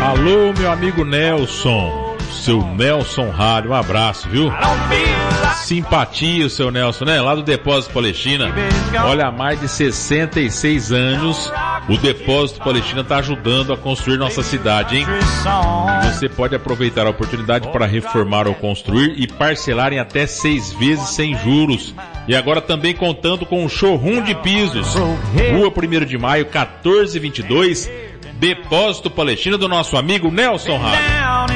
Alô, meu amigo Nelson, seu Nelson Rádio, um abraço, viu? Simpatia o seu Nelson, né? Lá do Depósito Palestina. Olha, há mais de 66 anos o Depósito Palestina está ajudando a construir nossa cidade, hein? Você pode aproveitar a oportunidade para reformar ou construir e parcelar em até 6 vezes sem juros. E agora também contando com um showroom de pisos. Rua 1º de Maio, 1422, Depósito Palestina, do nosso amigo Nelson Rádio.